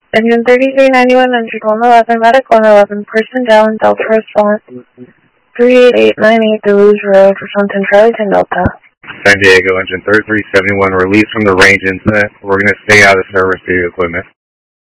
Engine 3391, engine 111, medical 11, person down, Delta response, 38898 Duluth Road, Wisconsin, Charlie 10 Delta. San Diego, engine 3371, release from the range incident. We're going to stay out of service to the equipment.